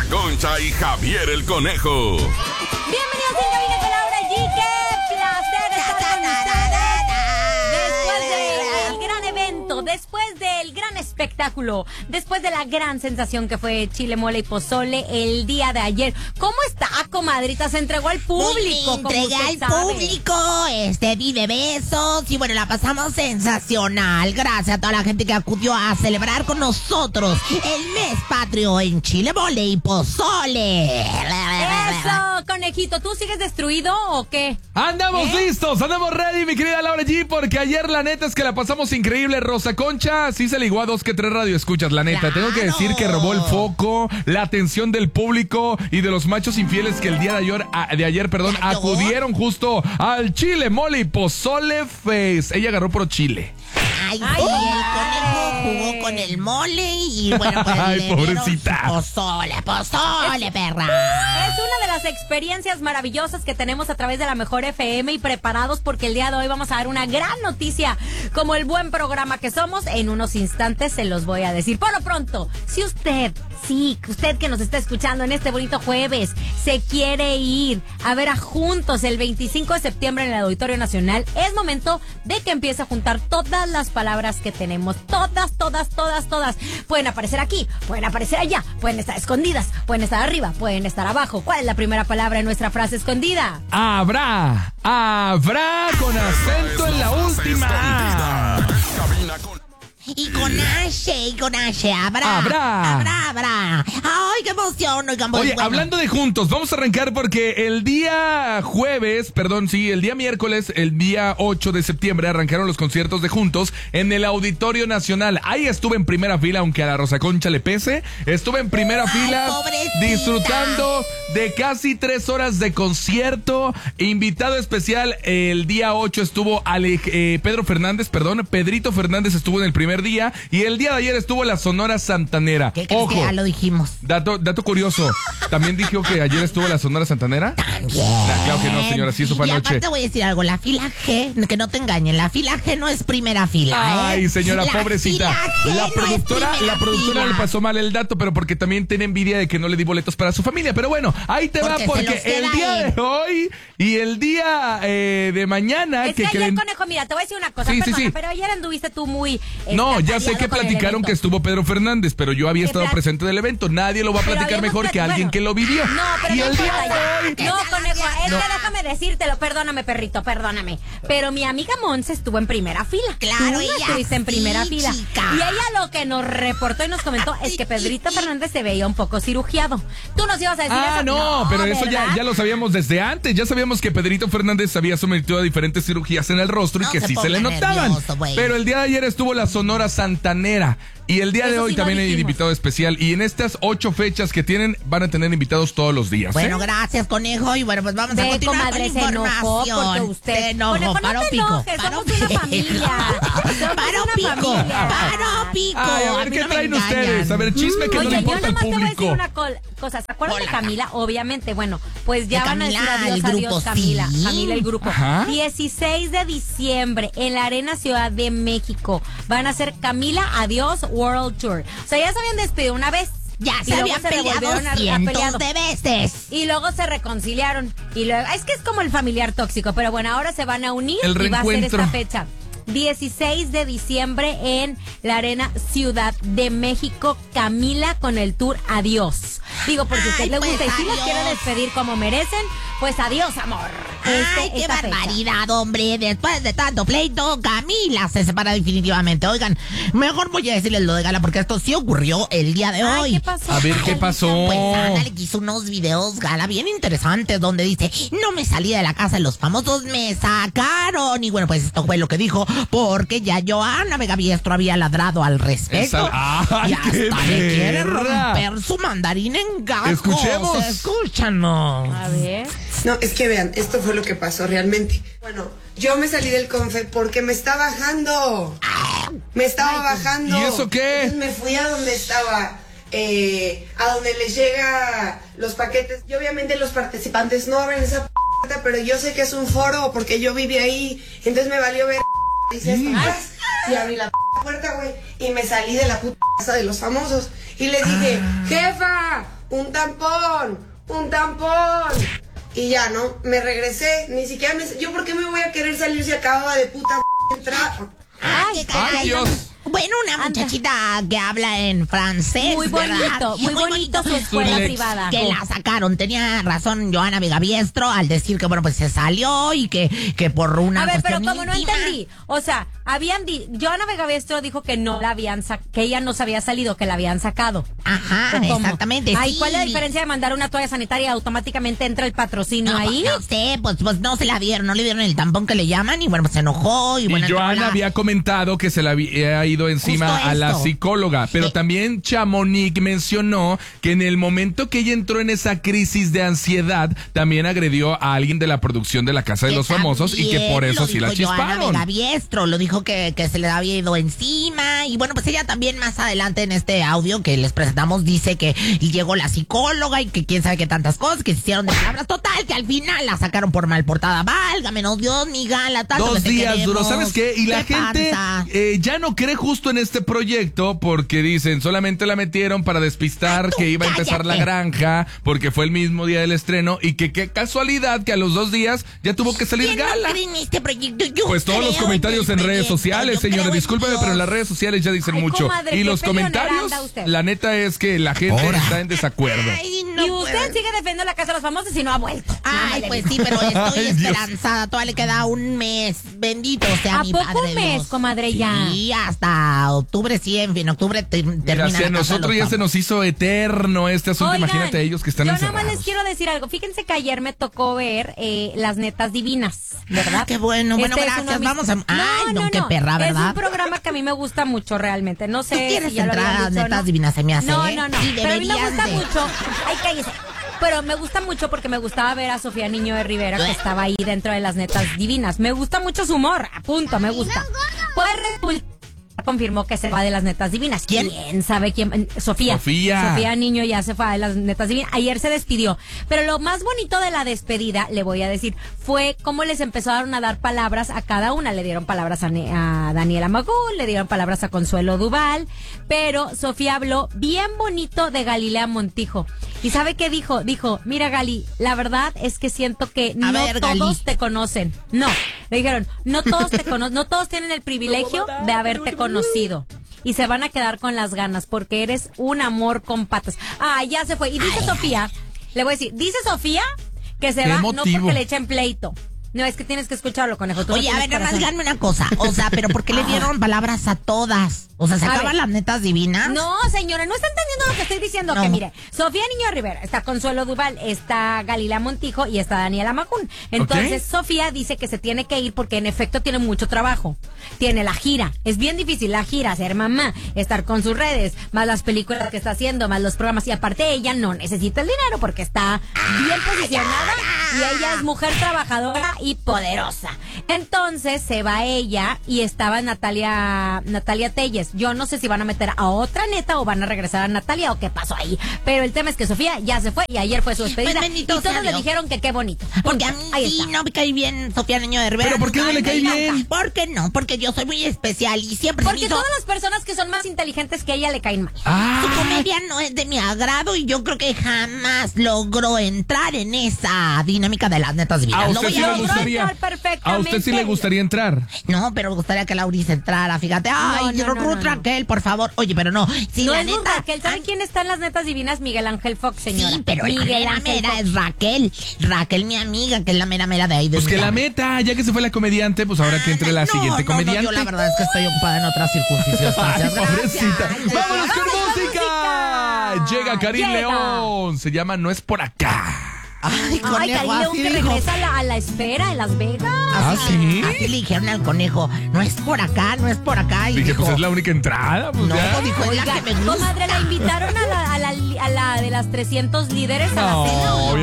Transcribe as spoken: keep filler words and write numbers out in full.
Concha y Javier el Conejo. Bienvenidos a Cabina con Laura G. ¡Qué placer estar con ustedes! Después del gran evento, después del gran espectáculo, después de la gran sensación que fue Chile, Mole y Pozole el día de ayer. ¿Cómo está, comadrita? Se entregó al público. Me entregué al sabe. público, este, di de besos y bueno, la pasamos sensacional. Gracias a toda la gente que acudió a celebrar con nosotros el mes patrio en Chile, Mole y Pozole. Eso, conejito, ¿tú sigues destruido o qué? Andamos ¿Eh? listos, andamos ready, mi querida Laura G, porque ayer la neta es que la pasamos increíble. Rosa Concha sí se ligó a dos que tres radioescuchas, la neta. Claro. Tengo que decir que robó el foco, la atención del público y de los machos infieles que el día de ayer, de ayer perdón, ¿Claro? acudieron justo al Chile, Mole y Pozole Face. Ella agarró por Chile. Ay, Ay, sí, el conejo jugó con el mole y bueno, pues Ay, le pobrecita. Pozole, pozole, es, perra. Es una de las experiencias maravillosas que tenemos a través de la Mejor F M y preparados porque el día de hoy vamos a dar una gran noticia. Como el buen programa que somos, en unos instantes se los voy a decir. Por lo pronto, si usted, sí, usted que nos está escuchando en este bonito jueves, se quiere ir a ver a Juntos el veinticinco de septiembre en el Auditorio Nacional, es momento de que empiece a juntar todas las palabras que tenemos. Todas, todas, todas, todas. Pueden aparecer aquí, pueden aparecer allá, pueden estar escondidas, pueden estar arriba, pueden estar abajo. ¿Cuál es la primera palabra en nuestra frase escondida? Habrá, habrá con acento en la última. Y con H, y con H, habrá. Habrá. Habrá, habrá. Ay, qué emoción. Oigan, Oye, bueno. hablando de juntos, vamos a arrancar porque el día jueves, perdón, sí, el día miércoles, el día ocho de septiembre, arrancaron los conciertos de Juntos en el Auditorio Nacional. Ahí estuve en primera fila, aunque a la Rosa Concha le pese. Estuve en primera Ay, fila pobrecita. disfrutando de casi tres horas de concierto. Invitado especial, el día ocho estuvo Ale, eh, Pedro Fernández, perdón, Pedrito Fernández estuvo en el primer día y el día de ayer estuvo la Sonora Santanera. ¿Qué crees? Ojo, que ya lo dijimos. Dato, dato curioso, ¿también dijo que ayer estuvo la Sonora Santanera? También. Nah, claro que no, señora, sí, eso fue y anoche. aparte voy a decir algo, la fila G, que no te engañen, la fila G no es primera fila. Ay, ¿eh? señora, la pobrecita. Fila G la productora, no es la productora fila. le pasó mal el dato, pero porque también tiene envidia de que no le di boletos para su familia. Pero bueno, ahí te porque va, porque el día ahí. de hoy y el día eh, de mañana. Es que, que ayer, creen... conejo, mira, te voy a decir una cosa, Sí, perdona, sí, sí. pero ayer anduviste tú muy... No, ya sé que con el platicaron evento. que estuvo Pedro Fernández, pero yo había estado pla- presente del evento. Nadie lo va a Pero platicar habíamos mejor plat- que alguien bueno, que lo vivió. No, pero y no el día importa de ya. hoy... No, conejo, es No. que déjame decírtelo, perdóname, perrito, perdóname. Pero mi amiga Monse estuvo en primera fila. Claro, Tú no ella estuviste en primera sí, fila. chica. Y ella lo que nos reportó y nos comentó es que Pedrito Fernández se veía un poco cirugiado. Tú nos ibas a decir Ah, eso. no, pero eso ya, ¿verdad? ya lo sabíamos desde antes. Ya sabíamos que Pedrito Fernández se había sometido a diferentes cirugías en el rostro No y que se sí se le ponga notaban. nervioso, güey. Pero el día de ayer estuvo la Sonora Santanera. Y el día de Eso hoy sí no también hay dijimos. invitado especial. Y en estas ocho fechas que tienen, van a tener invitados todos los días. Bueno, ¿eh? gracias, conejo. Y bueno, pues vamos a Ve, continuar comadre, con se enojó información. porque usted... Se enojó, Conejo, no paro te pico. enojes, Paro somos una pico. familia. Somos Paro una pico. familia. Paro pico. Ay, a A ver mí qué no me traen engañan. ustedes. A ver, chisme que no Oye, le yo importa al nomás te voy a decir público. una col- cosa. ¿Se acuerdan Hola. de Camila? Obviamente, bueno, pues ya De van Camila, a decir adiós, el grupo, adiós, Camila. sí. Camila, el grupo. Ajá. dieciséis de diciembre en la Arena Ciudad de México. Van a hacer Camila Adiós World Tour. O sea, ya se habían despedido una vez. Ya y se luego habían peleado revolvieron a- a cientos peleado. de veces. Y luego se reconciliaron. Y luego, es que es como el familiar tóxico, pero bueno, ahora se van a unir El y va a ser reencuentro. esta fecha. dieciséis de diciembre en la Arena Ciudad de México, Camila con el tour Adiós. Digo, porque a usted Ay, le pues, gusta y si los adiós. quiere despedir como merecen, pues adiós, amor. Este- Ay, qué esta fecha. barbaridad, hombre. Después de tanto pleito, Camila se separa definitivamente. Oigan, mejor voy a decirles lo de Gala porque esto sí ocurrió el día de Ay, hoy. ¿qué pasó? A ver, ¿qué pasó? Pues Ana le quiso unos videos, Gala, bien interesantes, donde dice, no me salí de la casa de los famosos, me sacaron. Y bueno, pues esto fue lo que dijo, porque ya Joana Vega Biestro había ladrado al respecto. Esa- ¡Ay, y hasta qué le quiere perra! romper su mandarín en gajos. Escuchemos. Escúchanos. A ver. No, es que vean, esto fue lo que pasó realmente. Bueno, yo me salí del confe porque me está bajando. Me estaba bajando. ¿Y eso qué? Entonces me fui a donde estaba, eh, a donde les llega los paquetes. Y obviamente los participantes no abren esa puerta, pero yo sé que es un foro porque yo viví ahí. Entonces me valió ver. Dice esto, pues, y abrí la puerta, güey, y me salí de la puta casa de los famosos. Y les dije, jefa, un tampón, un tampón. Y ya, ¿no? Me regresé, ni siquiera me... ¿Yo por qué me voy a querer salir si acababa de puta entrar? Ay, qué Ay, Dios. Bueno, una muchachita que habla en francés. Muy bonito, ¿verdad? muy bonito su escuela Lex. privada. Que la sacaron. Tenía razón Johanna Vigabiestro al decir que, bueno, pues se salió y que, que por una A ver, pero cuestión como no íntima. entendí, o sea, habían di Johanna Vigabiestro dijo que no la habían sa que ella no se había salido, que la habían sacado. Ajá, ¿O cómo? exactamente. Ay, sí. ¿cuál es la diferencia de mandar una toalla sanitaria y automáticamente entra el patrocinio No, ahí? no sé, pues, pues no se la dieron, no le dieron el tampón que le llaman y bueno, pues se enojó y Y bueno. Johanna entró la- había comentado que se le había ido encima Justo a la esto. psicóloga, pero Sí. también Chamonix mencionó que en el momento que ella entró en esa crisis de ansiedad, también agredió a alguien de la producción de La Casa de que los Famosos y que también por eso lo sí la dijo Johanna chisparon. Vigabiestro, lo dijo que, que se le había ido encima y bueno, pues ella también más adelante en este audio que les presentamos dice que llegó la psicóloga y que quién sabe qué tantas cosas, que se hicieron de palabras, total, que al final la sacaron por mal portada. Válgame, no, Dios, mi gala, tanto Dos que te días queremos. duró, ¿sabes qué? Y la ¿Qué gente pasa? eh, ya no cree justo en este proyecto porque dicen, solamente la metieron para despistar Ay, tú que iba a empezar la cállate. granja porque fue el mismo día del estreno y que qué casualidad que a los dos días ya tuvo que salir ¿Quién no gala. cree en este proyecto? Yo Pues todos los creo comentarios el en redes proyecto, sociales, yo creo señora, en discúlpeme, Dios. pero en las redes sociales ya dicen Ay, mucho. comadre, Y qué los peleonera comentarios, anda usted. la neta es que la gente Ahora. está en desacuerdo. Ay, no y usted puedo. sigue defendiendo La Casa de los Famosos y no ha vuelto. Nada más Ay, le pues digo. sí, pero estoy Ay, Dios. esperanzada. Todavía le queda un mes. Bendito sea ¿A mi poco padre un mes, Dios. comadre, ya? Sí, hasta octubre sí, en fin, octubre te- termina Mira, si la a Casa de nosotros los ya se Famosos. nos hizo eterno este asunto, Oigan, imagínate a ellos que están yo nada encerrados. más les quiero decir algo. Fíjense que ayer me tocó ver eh, Las Netas Divinas, ¿verdad? Ah, qué bueno. Bueno, Este es gracias. uno de mis- Vamos a... Ay, no, qué perra, Es ¿verdad? un programa que a mí me gusta mucho realmente. No sé ¿Tú quieres si ya lo entrar habían a dicho, Netas ¿no? Divinas? Se me hace, No, ¿eh? no, no. Sí, Pero a mí me deberías gusta de. mucho. Ay, cállese. Pero me gusta mucho porque me gustaba ver a Sofía Niño de Rivera que estaba ahí dentro de Las Netas Divinas. Me gusta mucho su humor, a punto, me gusta. Pues resulta confirmó que se va de Las Netas Divinas. ¿Quién? ¿Quién sabe quién? Sofía. Sofía. Sofía Niño ya se fue de Las Netas Divinas. Ayer se despidió. Pero lo más bonito de la despedida, le voy a decir, fue cómo les empezaron a dar palabras a cada una. Le dieron palabras a, Ne- a Daniela Magún, le dieron palabras a Consuelo Duval, pero Sofía habló bien bonito de Galilea Montijo. ¿Y sabe qué dijo? Dijo, mira Gali, la verdad es que siento que A no ver, todos Gali. te conocen. No, le dijeron, no todos te conocen, no todos tienen el privilegio de haberte conocido. Y se van a quedar con las ganas porque eres un amor con patas. Ah, ya se fue. Y dice Sofía, le voy a decir, dice Sofía que se ¿Qué va no motivo? porque le echen pleito. No, es que tienes que escucharlo, conejo. Tú no Oye, a tienes ver, nada más corazón. díganme una cosa. O sea, pero ¿por qué le dieron palabras a todas? O sea, ¿se A acaban ver. las Netas Divinas? No, señora, no está entendiendo lo que estoy diciendo. No. Que mire, Sofía Niño Rivera, está Consuelo Duval, está Galilea Montijo y está Daniela Magún. Entonces, Ok. Sofía dice que se tiene que ir porque en efecto tiene mucho trabajo. Tiene la gira. Es bien difícil la gira, ser mamá, estar con sus redes, más las películas que está haciendo, más los programas. Y aparte ella no necesita el dinero porque está bien posicionada y ella es mujer trabajadora y poderosa. Entonces se va ella y estaba Natalia Natalia Telles. Yo no sé si van a meter a otra neta o van a regresar a Natalia o qué pasó ahí. Pero el tema es que Sofía ya se fue y ayer fue su despedida. Pues y bendito todos sea le Dios. dijeron que qué bonito. Porque a Punto. mí Ahí sí está. no me cae bien Sofía Niño de Rivera. ¿Pero por qué no le cae me bien? encanta. ¿Por qué no? Porque yo soy muy especial y siempre se me Porque hizo- todas las personas que son más inteligentes que ella le caen mal. Ah, Su comedia no es de mi agrado y yo creo que jamás logró entrar en esa dinámica de las Netas Divinas. a Lo usted voy sí a le logró decir. gustaría. entrar perfectamente. A usted sí le gustaría entrar. No, pero me gustaría que Laurice entrara, fíjate. Ay, no, no, Ruth no, no. Raquel, por favor. Oye, pero no. Sí, No la es Ruth neta. Raquel, ¿sabe Ay, quién está en las netas divinas? Miguel Ángel Fox, señora. Sí, pero la Miguel mera Ángel mera Fox. es Raquel. Raquel, mi amiga, que es la mera mera de ahí. De Pues mi que la casa. meta, ya que se fue la comediante, pues ahora que entre la No, siguiente no, no, comediante. yo la verdad es que estoy ocupada en otras circunstancias. Ay, Gracias. pobrecita. Gracias. ¡Vámonos con ¡Vamos con música! música! Llega Karim Llega. León. Se llama No es por acá. Ay, Ay, conejo, Karim León así que dijo. regresa a la, a la espera en Las Vegas. Ah, ¿sí? Así le dijeron al conejo, no es por acá, no es por acá. Y Dije, dijo, pues es la única entrada. Pues no, ya. dijo, es la Oiga, que me gusta. comadre, la invitaron a la, a la, a la de las trescientos líderes a la No, cena, ¿o no?